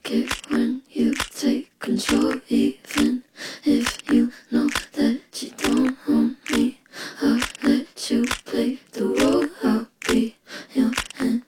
like it when you take control, even if you know that you don't want me. I'll let you play